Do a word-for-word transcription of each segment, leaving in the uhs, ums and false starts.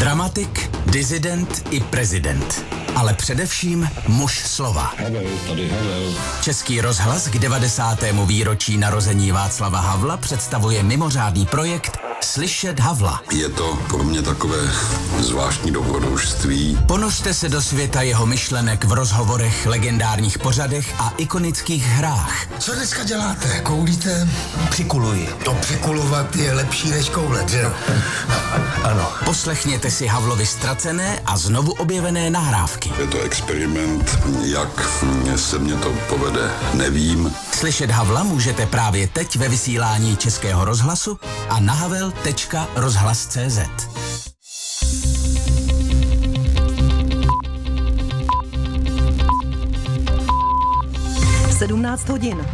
Dramatik, disident i prezident. Ale především muž slova. Havel, tady Havel. Český rozhlas k devadesátému výročí narození Václava Havla představuje mimořádný projekt Slyšet Havla. Je to pro mě takové zvláštní dobrodružství. Ponořte se do světa jeho myšlenek v rozhovorech, legendárních pořadech a ikonických hrách. Co dneska děláte? Koulíte? Přikuluji. To přikulovat je lepší než koulet, že jo? Ano. Poslechněte si Havlovi ztracené a znovu objevené nahrávky. Je to experiment, jak se mně to povede, nevím. Slyšet Havla můžete právě teď ve vysílání Českého rozhlasu a na havel tečka rozhlas tečka cé zet. sedmnáct hodin.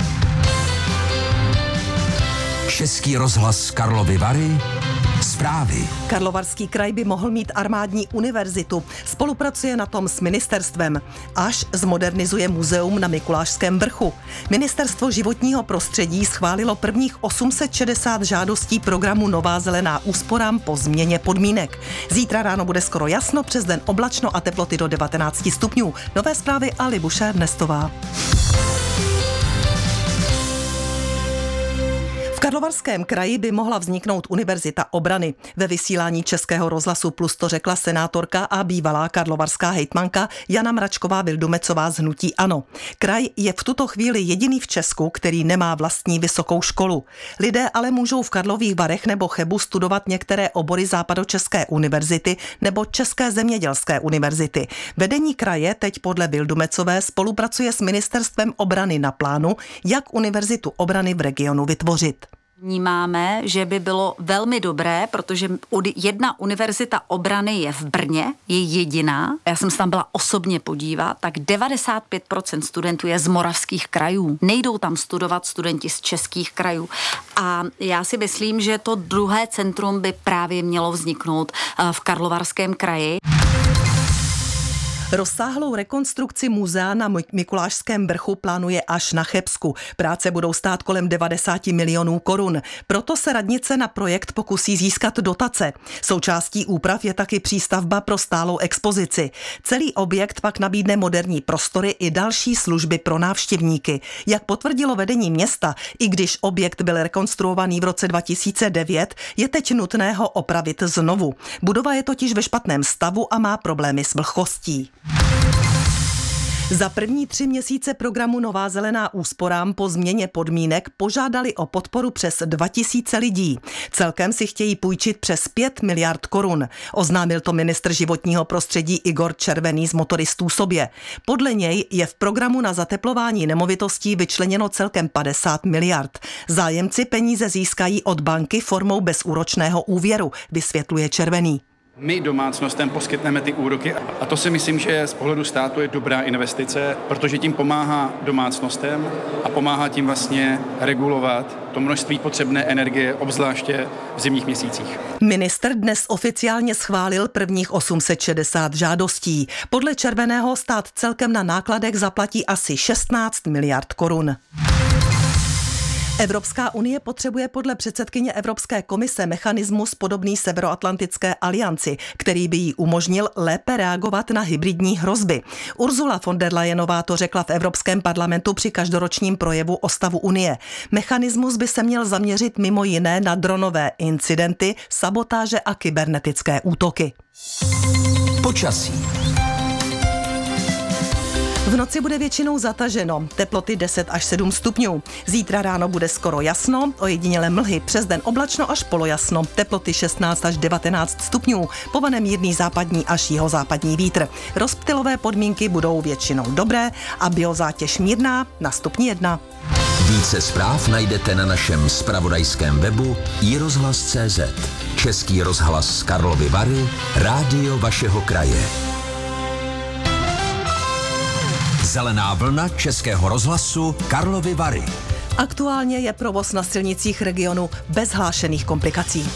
Český rozhlas Karlovy Vary. Zprávy. Karlovarský kraj by mohl mít armádní univerzitu. Spolupracuje na tom s ministerstvem. Až zmodernizuje muzeum na Mikulášském vrchu. Ministerstvo životního prostředí schválilo prvních osm set šedesát žádostí programu Nová zelená úsporám po změně podmínek. Zítra ráno bude skoro jasno, přes den oblačno a teploty do devatenáct stupňů. Nové zprávy a Libuše Ernestová. V Karlovarském kraji by mohla vzniknout univerzita obrany. Ve vysílání Českého rozhlasu Plus to řekla senátorka a bývalá karlovarská hejtmanka Jana Mračková-Vildumecová z hnutí ANO. Kraj je v tuto chvíli jediný v Česku, který nemá vlastní vysokou školu. Lidé ale můžou v Karlových Varech nebo Chebu studovat některé obory Západočeské univerzity nebo České zemědělské univerzity. Vedení kraje teď podle Vildumecové spolupracuje s ministerstvem obrany na plánu, jak univerzitu obrany v regionu vytvořit. Vnímáme, že by bylo velmi dobré, protože jedna univerzita obrany je v Brně, je jediná. Já jsem se tam byla osobně podívat, tak devadesát pět procent studentů je z moravských krajů. Nejdou tam studovat studenti z českých krajů. A já si myslím, že to druhé centrum by právě mělo vzniknout v Karlovarském kraji. Rozsáhlou rekonstrukci muzea na Mikulášském vrchu plánuje až na Chebsku. Práce budou stát kolem devadesát milionů korun. Proto se radnice na projekt pokusí získat dotace. Součástí úprav je taky přístavba pro stálou expozici. Celý objekt pak nabídne moderní prostory i další služby pro návštěvníky. Jak potvrdilo vedení města, i když objekt byl rekonstruovaný v roce dva tisíce devět, je teď nutné ho opravit znovu. Budova je totiž ve špatném stavu a má problémy s vlhkostí. Za první tři měsíce programu Nová zelená úsporám po změně podmínek požádali o podporu přes dva tisíce lidí. Celkem si chtějí půjčit přes pět miliard korun. Oznámil to ministr životního prostředí Igor Červený z Motoristů sobě. Podle něj je v programu na zateplování nemovitostí vyčleněno celkem padesát miliard. Zájemci peníze získají od banky formou bezúročného úvěru, vysvětluje Červený. My domácnostem poskytneme ty úroky a to si myslím, že z pohledu státu je dobrá investice, protože tím pomáhá domácnostem a pomáhá tím vlastně regulovat to množství potřebné energie, obzvláště v zimních měsících. Ministr dnes oficiálně schválil prvních osm set šedesát žádostí. Podle Červeného stát celkem na nákladech zaplatí asi šestnáct miliard korun. Evropská unie potřebuje podle předsedkyně Evropské komise mechanismus podobný Severoatlantické alianci, který by jí umožnil lépe reagovat na hybridní hrozby. Ursula von der Leyenová to řekla v Evropském parlamentu při každoročním projevu o stavu unie. Mechanismus by se měl zaměřit mimo jiné na dronové incidenty, sabotáže a kybernetické útoky. Počasí. V noci bude většinou zataženo, teploty deset až sedm stupňů. Zítra ráno bude skoro jasno, ojediněle mlhy, přes den oblačno až polojasno, teploty šestnáct až devatenáct stupňů, povane mírný západní až jihozápadní vítr. Rozptylové podmínky budou většinou dobré a biozátěž mírná na stupni jedna. Více zpráv najdete na našem zpravodajském webu i rozhlas tečka cé zet. Český rozhlas Karlovy Vary, rádio vašeho kraje. Zelená vlna Českého rozhlasu Karlovy Vary. Aktuálně je provoz na silnicích regionu bez hlášených komplikací.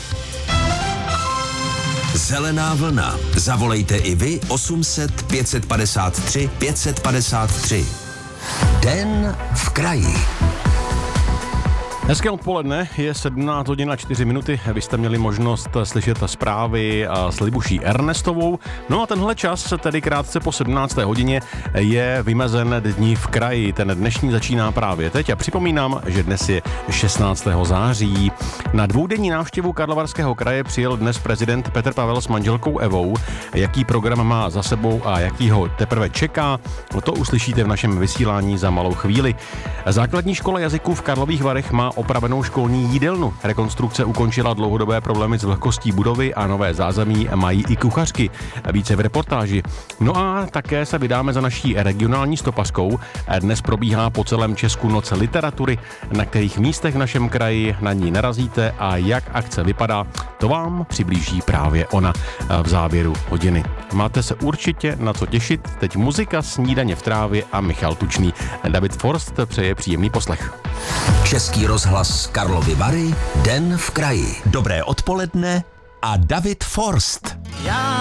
Zelená vlna. Zavolejte i vy osm set pět padesát tři pět padesát tři. Den v kraji. Hezké odpoledne, je sedmnáct hodin a čtyři minuty. Vy jste měli možnost slyšet zprávy s Libuší Ernestovou. No a tenhle čas, tedy krátce po sedmnácté hodině, je vymezen Dní v kraji. Ten dnešní začíná právě teď a připomínám, že dnes je šestnáctého září. Na dvoudenní návštěvu Karlovarského kraje přijel dnes prezident Petr Pavel s manželkou Evou. Jaký program má za sebou a jaký ho teprve čeká, to uslyšíte v našem vysílání za malou chvíli. Základní škola jazyků v Karlových Varech má opravenou školní jídelnu. Rekonstrukce ukončila dlouhodobé problémy s vlhkostí budovy a nové zázemí mají i kuchařky. Více v reportáži. No a také se vydáme za naší regionální stopařkou. Dnes probíhá po celém Česku noc literatury, na kterých místech v našem kraji na ní narazíte a jak akce vypadá, to vám přiblíží právě ona v závěru hodiny. Máte se určitě na co těšit. Teď muzika, snídaně v trávě a Michal Tučný. David Forst přeje příjemný poslech. Český rozhlas Karlovy Vary, Den v kraji. Dobré odpoledne a David Forst. Já